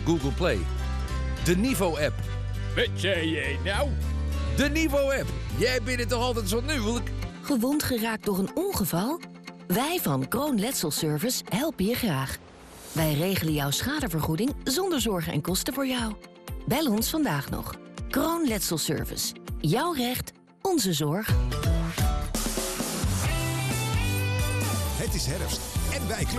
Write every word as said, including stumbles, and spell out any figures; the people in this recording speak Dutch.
Google Play. De Niveau-app. Wat zei jij nou? De Niveau-app. Jij bent het toch altijd zo nuwelijk? Gewond geraakt door een ongeval? Wij van Kroon Letselservice helpen je graag. Wij regelen jouw schadevergoeding zonder zorgen en kosten voor jou. Bel ons vandaag nog. Kroon Letselservice. Jouw recht, onze zorg. Het is herfst en wij kleuren.